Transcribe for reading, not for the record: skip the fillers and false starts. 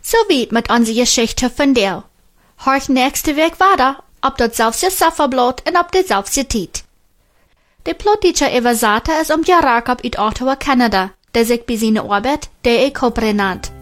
So weit mit onze Geschichte von dir. Horch nächste Week weiter, ob dat zelfde Sufferblad en op dezelfde tijd. De plottische Evasata is om Jarakab uit Ottawa, Canada, der sich bei seiner Arbeit D.E. Copre nennt.